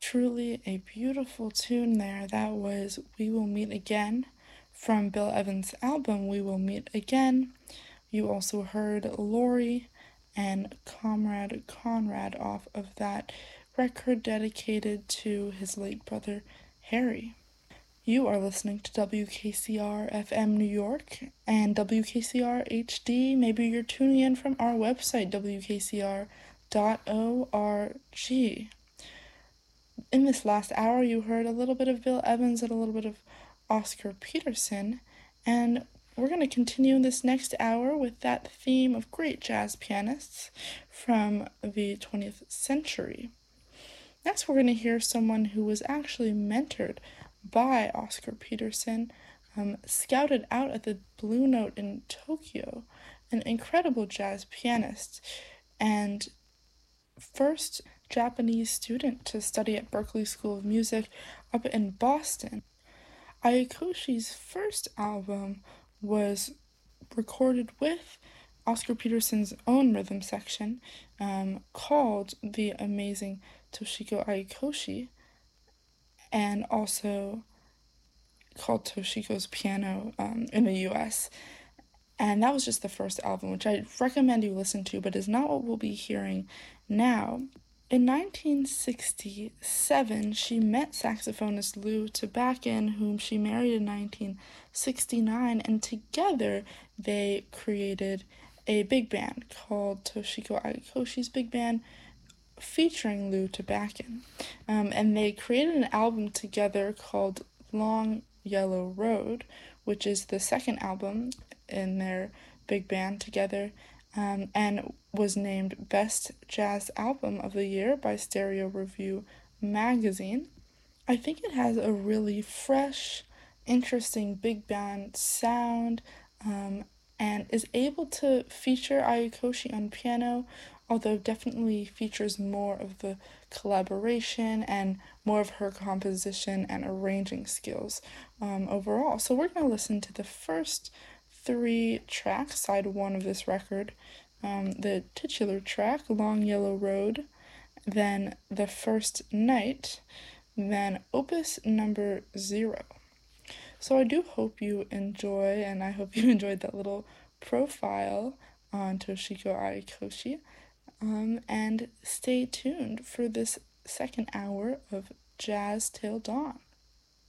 Truly a beautiful tune there. That was We Will Meet Again from Bill Evans' album We Will Meet Again. You also heard Lori and Comrade Conrad off of that record dedicated to his late brother Harry. You are listening to WKCR FM New York and WKCR HD. Maybe you're tuning in from our website, WKCR.org. In this last hour, you heard a little bit of Bill Evans and a little bit of Oscar Peterson, and we're going to continue this next hour with that theme of great jazz pianists from the 20th century. Next, we're going to hear someone who was actually mentored by Oscar Peterson, scouted out at the Blue Note in Tokyo, an incredible jazz pianist, and first Japanese student to study at Berklee School of Music up in Boston. Ayakoshi's first album was recorded with Oscar Peterson's own rhythm section, called The Amazing Toshiko Ayakoshi, and also called Toshiko's Piano in the US. And that was just the first album, which I recommend you listen to, but is not what we'll be hearing now. In 1967, she met saxophonist Lou Tabakin, whom she married in 1969, and together they created a big band called Toshiko Ayakoshi's Big Band, featuring Lou Tabakin. And they created an album together called Long Yellow Road, which is the second album in their big band together, and was named Best Jazz Album of the Year by Stereo Review magazine. I think it has a really fresh, interesting big band sound, and is able to feature Ayakoshi on piano, although definitely features more of the collaboration and more of her composition and arranging skills overall. So we're going to listen to the first 3 tracks, side 1 of this record, the titular track, Long Yellow Road, then The First Night, then Opus number 0. So I do hope you enjoy, and I hope you enjoyed that little profile on Toshiko Ayakoshi, and stay tuned for this second hour of Jazz Till Dawn.